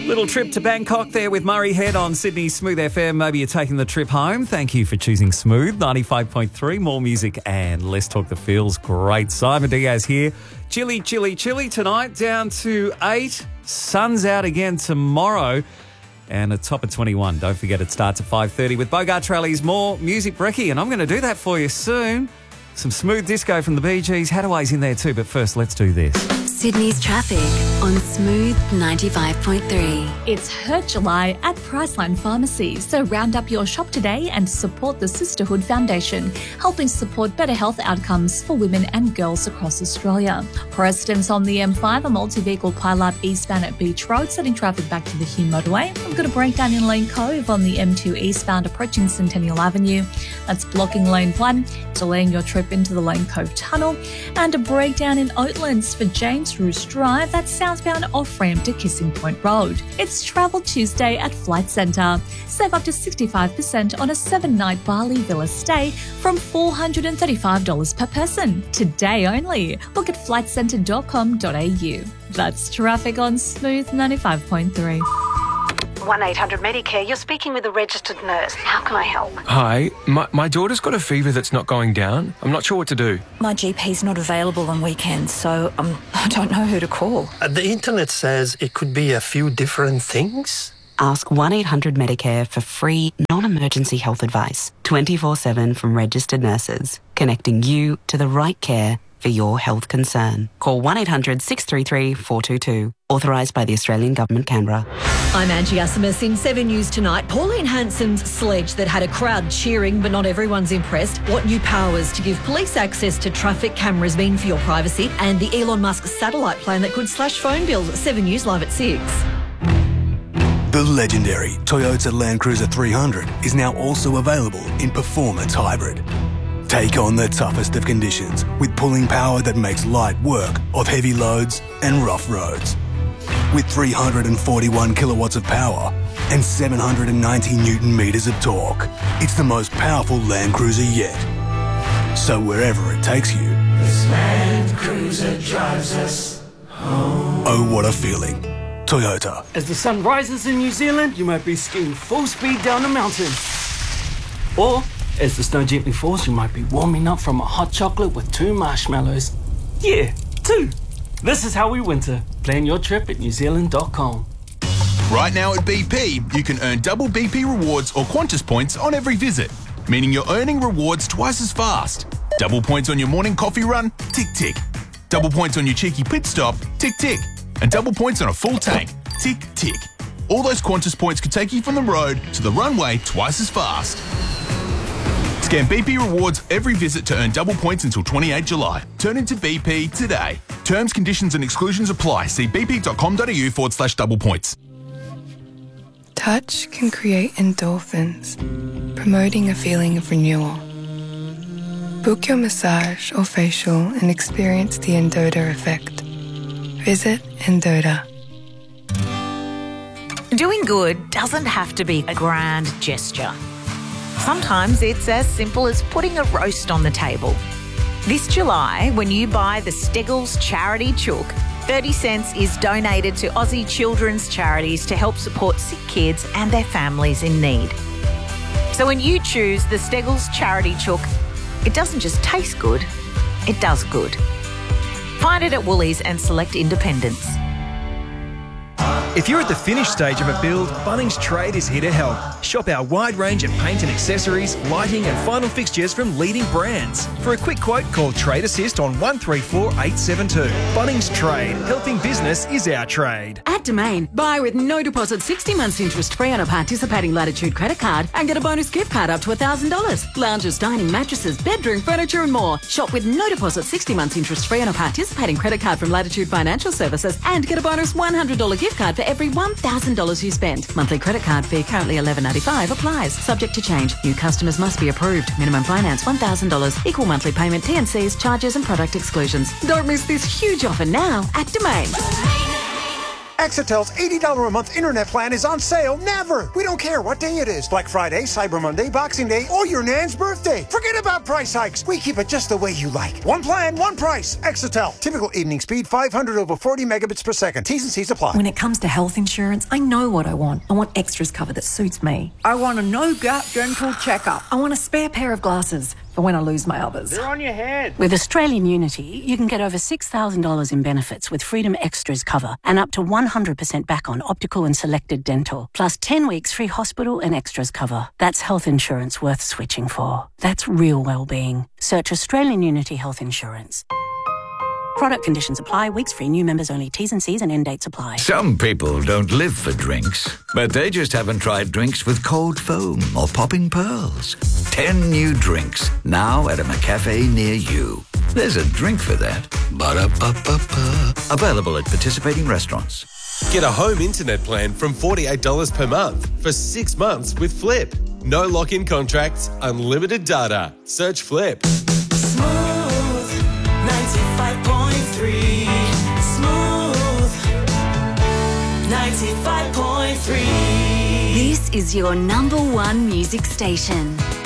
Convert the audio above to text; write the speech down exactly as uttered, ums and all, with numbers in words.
Little trip to Bangkok there with Murray Head on Sydney Smooth F M. Maybe you're taking the trip home. Thank you for choosing Smooth ninety-five point three. More music and Let's Talk the Feels. Great. Simon Diaz here. Chilly, chilly, chilly tonight. Down to eight. Sun's out again tomorrow. And a top of twenty-one. Don't forget it starts at five thirty with Bogart Rallies. More music, Brecky. And I'm going to do that for you soon. Some smooth disco from the Bee Gees. Hadaway's in there too. But first, let's do this. Sydney's traffic on Smooth ninety-five point three. It's Hurt July at Priceline Pharmacy, so round up your shop today and support the Sisterhood Foundation, helping support better health outcomes for women and girls across Australia. For residents on the M five, a multi-vehicle pile-up eastbound at Beach Road, setting traffic back to the Hume motorway. We've got a breakdown in Lane Cove on the M two eastbound approaching Centennial Avenue. That's blocking Lane one, delaying your trip into the Lane Cove Tunnel. And a breakdown in Oatlands for James Roos Drive, that's southbound off-ramp to Kissing Point Road. It's Travel Tuesday at Flight Centre. Save up to sixty-five percent on a seven-night Bali Villa stay from four hundred thirty-five dollars per person. Today only. Look at flight centre dot com dot a u. That's traffic on Smooth ninety-five point three. one eight hundred Medicare, you're speaking with a registered nurse. How can I help? Hi, my, my daughter's got a fever that's not going down. I'm not sure what to do. My G P's not available on weekends, so um, I don't know who to call. Uh, the internet says it could be a few different things. Ask one eight hundred Medicare for free, non-emergency health advice, twenty-four seven from registered nurses, connecting you to the right care for your health concern. Call one eight hundred six three three four two two. Authorised by the Australian Government, Canberra. I'm Angie Asimus in Seven News Tonight. Pauline Hanson's sledge that had a crowd cheering, but not everyone's impressed. What new powers to give police access to traffic cameras mean for your privacy? And the Elon Musk satellite plan that could slash phone bills. Seven News live at six. The legendary Toyota Land Cruiser three hundred is now also available in Performance Hybrid. Take on the toughest of conditions with pulling power that makes light work of heavy loads and rough roads. With three hundred forty-one kilowatts of power and seven hundred ninety newton meters of torque, it's the most powerful Land Cruiser yet. So wherever it takes you, this Land Cruiser drives us home. Oh, what a feeling. Toyota. As the sun rises in New Zealand, you might be skiing full speed down a mountain. Or, as the snow gently falls, you might be warming up from a hot chocolate with two marshmallows. Yeah, two. This is how we winter. Plan your trip at new zealand dot com. Right now at B P, you can earn double B P rewards or Qantas points on every visit, meaning you're earning rewards twice as fast. Double points on your morning coffee run? Tick, tick. Double points on your cheeky pit stop? Tick, tick. And double points on a full tank? Tick, tick. All those Qantas points could take you from the road to the runway twice as fast. Scan B P rewards every visit to earn double points until twenty-eighth of July. Turn into B P today. Terms, conditions and exclusions apply. See bp.com.au forward slash double points. Touch can create endorphins, promoting a feeling of renewal. Book your massage or facial and experience the Endota effect. Visit Endota. Doing good doesn't have to be a grand gesture. Sometimes it's as simple as putting a roast on the table. This July, when you buy the Steggles Charity Chook, thirty cents is donated to Aussie children's charities to help support sick kids and their families in need. So when you choose the Steggles Charity Chook, it doesn't just taste good, it does good. Find it at Woolies and select independents. If you're at the finished stage of a build, Bunnings Trade is here to help. Shop our wide range of paint and accessories, lighting and final fixtures from leading brands. For a quick quote, call Trade Assist on one three four eight seven two. Bunnings Trade. Helping business is our trade. At Domain, buy with no deposit sixty months interest free on a participating Latitude credit card and get a bonus gift card up to one thousand dollars. Lounges, dining, mattresses, bedroom, furniture and more. Shop with no deposit sixty months interest free on a participating credit card from Latitude Financial Services and get a bonus one hundred dollars gift card for every one thousand dollars you spend. Monthly credit card fee currently eleven ninety-five applies. Subject to change. New customers must be approved. Minimum finance one thousand dollars. Equal monthly payment. T and C's, charges and product exclusions. Don't miss this huge offer now at Domain. Exitel's eighty dollars a month internet plan is on sale never. We don't care what day it is. Black Friday, Cyber Monday, Boxing Day, or your nan's birthday. Forget about price hikes. We keep it just the way you like. One plan, one price. Exitel. Typical evening speed, five hundred over forty megabits per second. T's and C's apply. When it comes to health insurance, I know what I want. I want extras cover that suits me. I want a no-gap dental checkup. I want a spare pair of glasses for when I lose my others. They're on your head. With Australian Unity, you can get over six thousand dollars in benefits with Freedom Extras cover and up to one hundred percent back on optical and selected dental, plus ten weeks free hospital and extras cover. That's health insurance worth switching for. That's real well-being. Search Australian Unity Health Insurance. Product conditions apply. Weeks free. New members only. T's and C's and end dates apply. Some people don't live for drinks, but they just haven't tried drinks with cold foam or popping pearls. Ten new drinks now at a McCafe near you. There's a drink for that. Ba-da-ba-ba-ba. Available at participating restaurants. Get a home internet plan from forty-eight dollars per month for six months with Flip. No lock-in contracts, unlimited data. Search Flip. ninety-five point three Smooth ninety-five point three. This is your number one music station.